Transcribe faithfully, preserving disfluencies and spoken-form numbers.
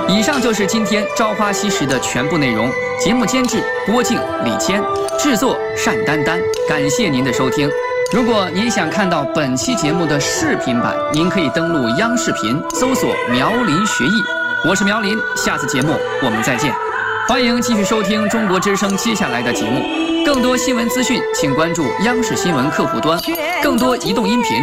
以上就是今天《朝花夕拾》的全部内容。节目监制郭靖、李谦，制作单丹丹。感谢您的收听。如果您想看到本期节目的视频版，您可以登录央视频搜索“苗林学艺”。我是苗林，下次节目我们再见。欢迎继续收听中国之声接下来的节目。更多新闻资讯，请关注央视新闻客户端。更多移动音频。